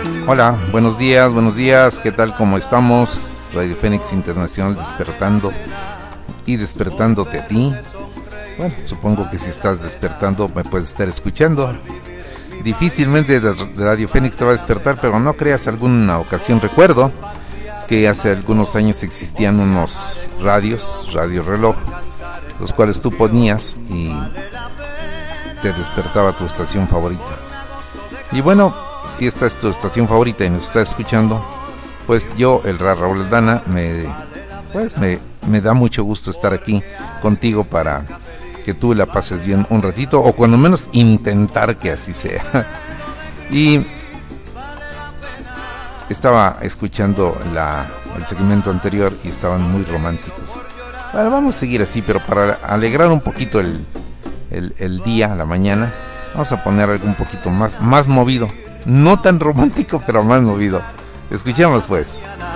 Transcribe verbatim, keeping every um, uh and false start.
Hola, buenos días, buenos días, ¿qué tal? ¿Cómo estamos? Radio Fénix Internacional despertando y despertándote a ti. Bueno, supongo que si estás despertando me puedes estar escuchando. Difícilmente Radio Fénix te va a despertar, pero no creas, alguna ocasión recuerdo que hace algunos años existían unos radios, radio reloj, los cuales tú ponías y te despertaba tu estación favorita. Y bueno, si esta es tu estación favorita y nos estás escuchando, pues yo, el Ra Raúl Aldana, me, pues me, me da mucho gusto estar aquí contigo para que tú la pases bien un ratito, o cuando menos intentar que así sea. Y estaba escuchando la, el segmento anterior y estaban muy románticos. Bueno, vamos a seguir así, pero para alegrar un poquito el, el, el día, la mañana, vamos a poner algo un poquito más, más movido. No tan romántico, pero más movido. Escuchemos pues.